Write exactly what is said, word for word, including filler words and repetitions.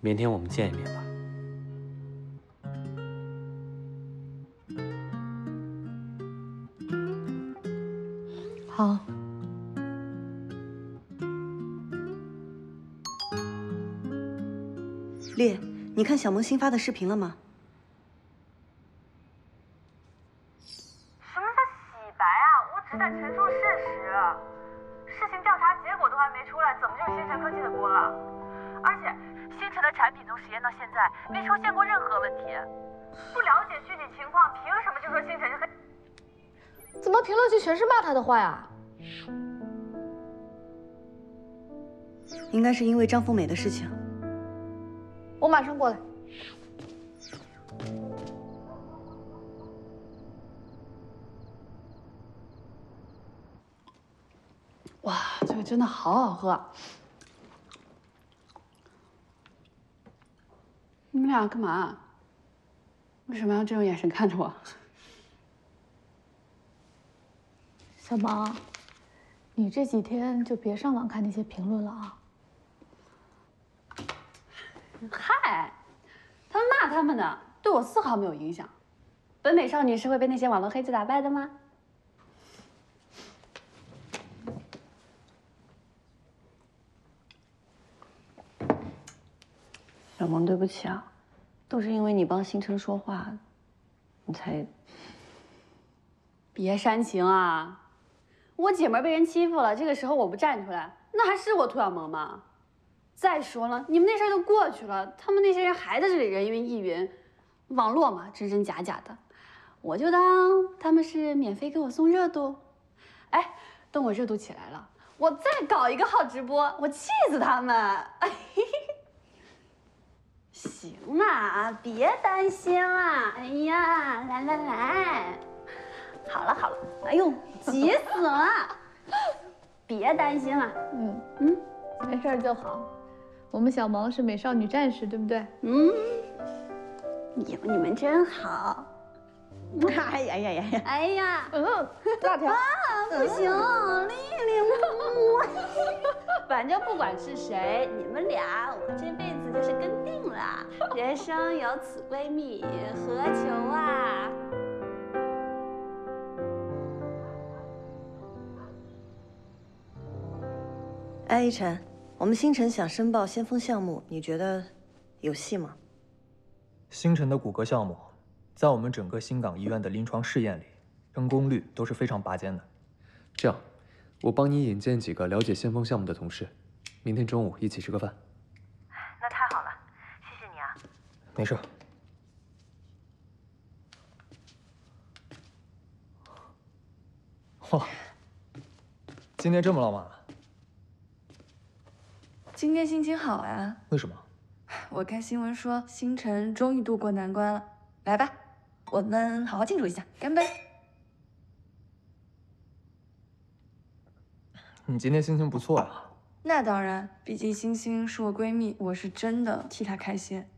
明天我们见一面吧。 好。 烈，你看小萌新发的视频了吗？ 什么叫洗白啊？我只在陈述事实，事情调查结果都还没出来，怎么就是星辰科技的锅了？而且星辰的产品从实验到现在没出现过任何问题，不了解具体情况，凭什么就说星辰是黑？ 怎么评论区全是骂他的话呀？ 应该是因为张凤美的事情。 我马上过来。 哇，这个真的好好喝。你们俩干嘛？为什么要这种眼神看着我？ 小萌，你这几天就别上网看那些评论了啊。 嗨，他们骂他们的，对我丝毫没有影响。本美少女是会被那些网络黑子打败的吗？ 小萌，对不起啊，都是因为你帮星辰说话，你才…… 别煽情啊！我姐们被人欺负了，这个时候我不站出来，那还是我涂小萌吗？再说了，你们那事儿都过去了，他们那些人还在这里人云亦云，网络嘛，真真假假的，我就当他们是免费给我送热度。哎，等我热度起来了，我再搞一个号直播，我气死他们！行啦，别担心啦，哎呀，来来来，好了好了，哎呦，急死了，别担心了， 嗯嗯， 没事儿就好。我们小萌是美少女战士，对不对？ 嗯，你们你们真好。 哎呀呀呀呀！ 哎呀， 嗯，辣条啊，不行，丽丽木。反正不管是谁，你们俩，我这辈子就是跟定了。人生有此闺蜜，何求啊？ 哎，一晨，我们星辰想申报先锋项目，你觉得有戏吗？ 星辰的骨骼项目，在我们整个新港医院的临床试验里，成功率都是非常拔尖的。 这样，我帮你引荐几个了解先锋项目的同事，明天中午一起吃个饭。 那太好了，谢谢你啊。 没事。哇，今天这么浪漫啊？ 今天心情好啊！ 为什么？ 我看新闻说星辰终于渡过难关了，来吧，我们好好庆祝一下，干杯！ 你今天心情不错呀。 那当然，毕竟星星是我闺蜜，我是真的替她开心。